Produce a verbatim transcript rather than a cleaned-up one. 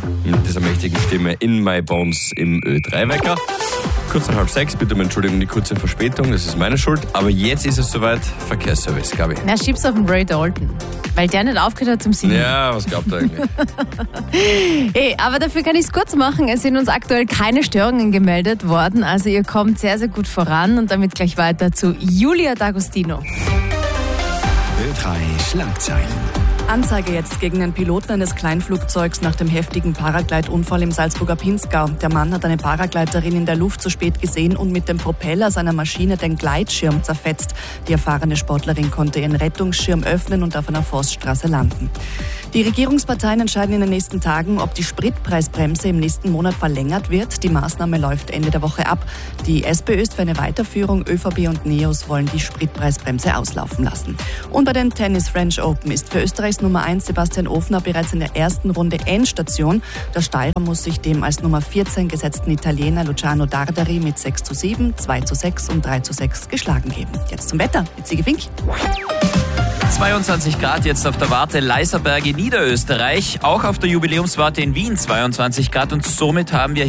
mit dieser mächtigen Stimme In My Bones im Ö drei Wecker. Kurz nach halb sechs, bitte um Entschuldigung die kurze Verspätung, das ist meine Schuld. Aber jetzt ist es soweit, Verkehrsservice, Gabi. Na, schieb's auf den Ray Dalton, weil der nicht aufgehört hat zum Singen. Ja, was glaubt er eigentlich? Hey, aber dafür kann ich es kurz machen. Es sind uns aktuell keine Störungen gemeldet worden. Also ihr kommt sehr, sehr gut voran. Und damit gleich weiter zu Julia D'Agostino. Ö drei Schlagzeilen. Anzeige jetzt gegen den Piloten eines Kleinflugzeugs nach dem heftigen Paraglide-Unfall im Salzburger Pinzgau. Der Mann hat eine Paragleiterin in der Luft zu spät gesehen und mit dem Propeller seiner Maschine den Gleitschirm zerfetzt. Die erfahrene Sportlerin konnte ihren Rettungsschirm öffnen und auf einer Forststraße landen. Die Regierungsparteien entscheiden in den nächsten Tagen, ob die Spritpreisbremse im nächsten Monat verlängert wird. Die Maßnahme läuft Ende der Woche ab. Die SPÖ ist für eine Weiterführung. ÖVP und NEOS wollen die Spritpreisbremse auslaufen lassen. Und bei den Tennis French Open ist für Österreichs Nummer eins Sebastian Ofner bereits in der ersten Runde Endstation. Der Steirer muss sich dem als Nummer vierzehn gesetzten Italiener Luciano Dardari mit sechs zu sieben, zwei zu sechs und drei zu sechs geschlagen geben. Jetzt zum Wetter mit Sigi Fink. zweiundzwanzig Grad jetzt auf der Warte Leiserberg in Niederösterreich, auch auf der Jubiläumswarte in Wien zweiundzwanzig Grad und somit haben wir